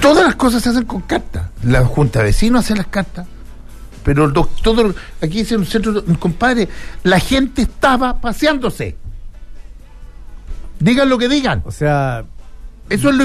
Todas las cosas se hacen con cartas. La junta de vecinos hace las cartas. Pero aquí dice un centro, compadre, la gente estaba paseándose. Digan lo que digan. O sea, eso es lo